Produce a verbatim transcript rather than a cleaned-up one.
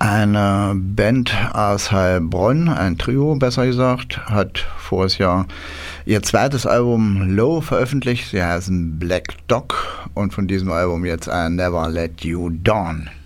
Eine Band aus Heilbronn, ein Trio besser gesagt, hat voriges Jahr ihr zweites Album Low veröffentlicht. Sie heißen Black Dog und von diesem Album jetzt ein Never Let You Dawn.